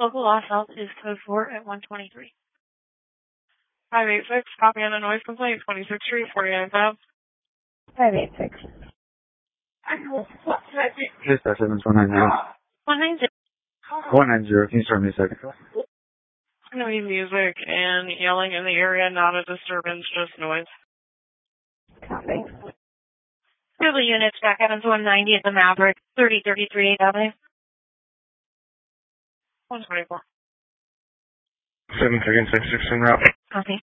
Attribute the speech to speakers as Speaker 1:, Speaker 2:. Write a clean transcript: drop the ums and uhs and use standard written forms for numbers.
Speaker 1: Local law south is code 4 at 123.
Speaker 2: 586, copy on a noise complaint, 26th Street, 49 Ave.
Speaker 3: 586.
Speaker 4: Dispatch 719.
Speaker 1: 190.
Speaker 4: 190, can you start me a second?
Speaker 2: It's going to be music and yelling in the area, not a disturbance, just noise.
Speaker 3: Copy.
Speaker 1: Civil units back Evans 190 at the Maverick, 3033 8th Avenue.
Speaker 2: 124.
Speaker 4: 736 en route.
Speaker 1: Copy.